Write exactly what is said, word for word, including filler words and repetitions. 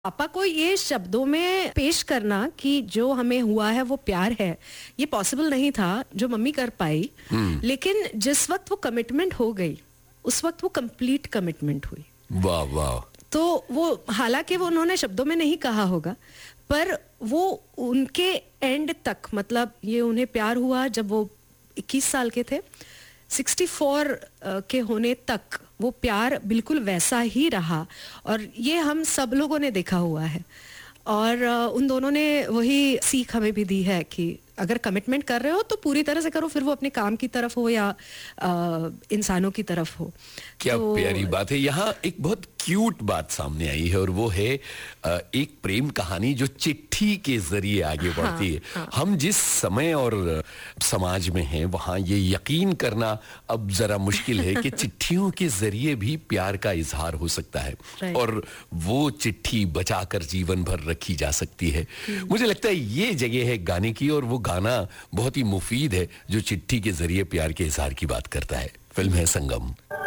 पापा को ये शब्दों में पेश करना कि जो हमें हुआ है वो प्यार है, ये पॉसिबल नहीं था जो मम्मी कर पाई। लेकिन जिस वक्त वो कमिटमेंट हो गई उस वक्त वो कंप्लीट कमिटमेंट हुई। वाह वाह। तो वो हालांकि वो उन्होंने शब्दों में नहीं कहा होगा, पर वो उनके एंड तक, मतलब ये उन्हें प्यार हुआ जब वो इक्कीस साल के थे, चौंसठ के होने तक वो प्यार बिल्कुल वैसा ही रहा। और ये हम सब लोगों ने देखा हुआ है। और उन दोनों ने वही सीख हमें भी दी है कि अगर कमिटमेंट कर रहे हो तो पूरी तरह से करो, फिर वो अपने काम की तरफ हो या आ, इंसानों की तरफ हो। क्या तो प्यारी बात है। यहाँ एक बहुत क्यूट बात सामने आई है और वो है एक प्रेम कहानी जो चिट्ठी के जरिए आगे हाँ, बढ़ती है। हाँ। हम जिस समय और समाज में हैं वहाँ ये यकीन करना अब जरा मुश्किल है कि चिट्ठियों के जरिए भी प्यार का इजहार हो सकता है और वो चिट्ठी बचाकर जीवन भर रखी जा सकती है। मुझे लगता है ये जगह है गाने की, और वो गाना बहुत ही मुफीद है जो चिट्ठी के जरिए प्यार के इजहार की बात करता है। फिल्म है संगम।